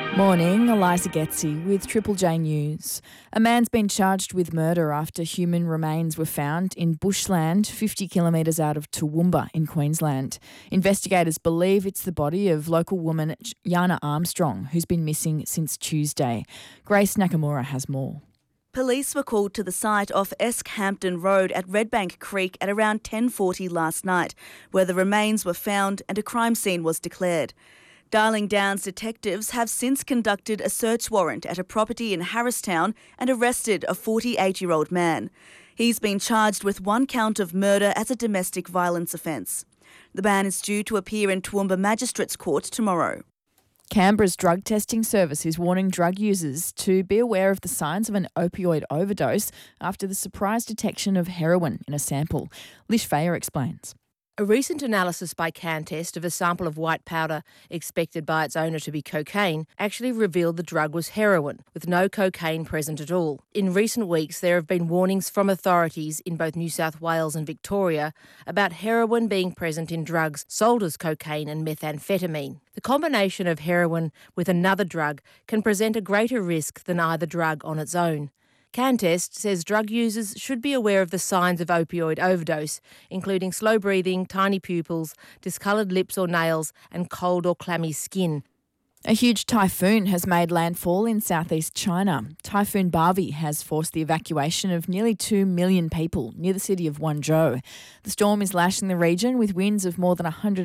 Morning, Eliza Getzi with Triple J News. A man's been charged with murder after human remains were found in bushland 50 kilometres out of Toowoomba in Queensland. Investigators believe it's the body of local woman Yana Armstrong, who's been missing since Tuesday. Grace Nakamura has more. Police were called to the site off Esk-Hampton Road at Redbank Creek at around 10:40 last night, where the remains were found and a crime scene was declared. Darling Downs detectives have since conducted a search warrant at a property in Harristown and arrested a 48-year-old man. He's been charged with one count of murder as a domestic violence offence. The man is due to appear in Toowoomba Magistrates Court tomorrow. Canberra's drug testing service is warning drug users to be aware of the signs of an opioid overdose after the surprise detection of heroin in a sample. Lish Fayer explains. A recent analysis by CanTest of a sample of white powder expected by its owner to be cocaine actually revealed the drug was heroin, with no cocaine present at all. In recent weeks, there have been warnings from authorities in both New South Wales and Victoria about heroin being present in drugs sold as cocaine and methamphetamine. The combination of heroin with another drug can present a greater risk than either drug on its own. CanTest says drug users should be aware of the signs of opioid overdose, including slow breathing, tiny pupils, discoloured lips or nails, and cold or clammy skin. A huge typhoon has made landfall in southeast China. Typhoon Bavi has forced the evacuation of nearly 2 million people near the city of Guangzhou. The storm is lashing the region with winds of more than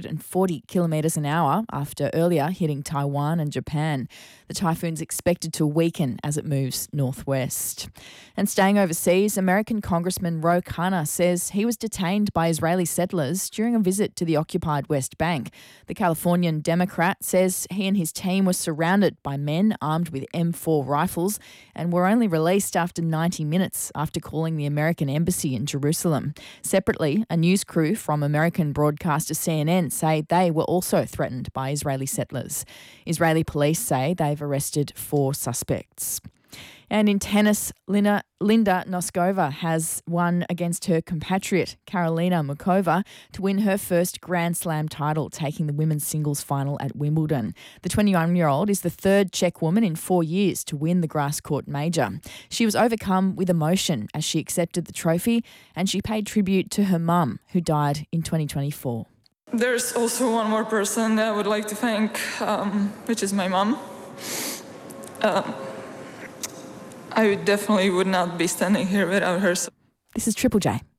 140 kilometres an hour after earlier hitting Taiwan and Japan. The typhoon's expected to weaken as it moves northwest. And staying overseas, American Congressman Ro Khanna says he was detained by Israeli settlers during a visit to the occupied West Bank. The Californian Democrat says he and his team was surrounded by men armed with M4 rifles and were only released after 90 minutes after calling the American embassy in Jerusalem. Separately, a news crew from American broadcaster CNN say they were also threatened by Israeli settlers. Israeli police say they've arrested 4 suspects. And in tennis, Linda Noskova has won against her compatriot Karolina Muchova to win her first Grand Slam title, taking the women's singles final at Wimbledon. The 21-year-old is the third Czech woman in 4 years to win the grass court major. She was overcome with emotion as she accepted the trophy, and she paid tribute to her mum, who died in 2024. There's also one more person that I would like to thank, which is my mum. I definitely would not be standing here without her. This is Triple J.